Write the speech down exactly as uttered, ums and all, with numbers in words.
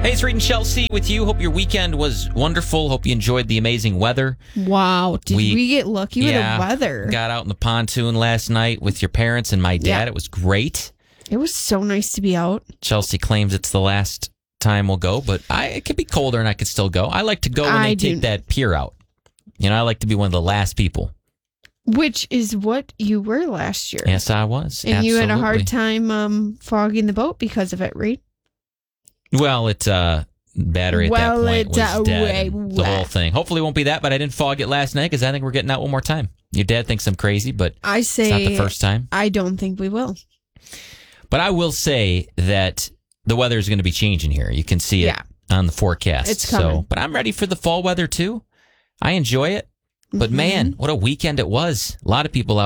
Hey, it's Reed and Chelsea with you. Hope your weekend was wonderful. Hope you enjoyed the amazing weather. Wow. Did we, we get lucky yeah, with the weather? Got out in the pontoon last night with your parents and my dad. Yeah. It was great. It was so nice to be out. Chelsea claims it's the last time we'll go, but I, it could be colder and I could still go. I like to go when I they do. take that pier out. You know, I like to be one of the last people. Which is what you were last year. Yes, I was. And Absolutely. you had a hard time um, fogging the boat because of it, right? Well, it uh, battery at well, that point it's was uh, dead. way, and the way. whole thing. Hopefully, it won't be that, but I didn't fog it last night because I think we're getting out one more time. Your dad thinks I'm crazy, but I say it's not the first time. I don't think we will. But I will say that the weather is going to be changing here. You can see it Yeah. on the forecast. It's coming. So, but I'm ready for the fall weather too. I enjoy it. But Mhm. man, what a weekend it was. A lot of people out.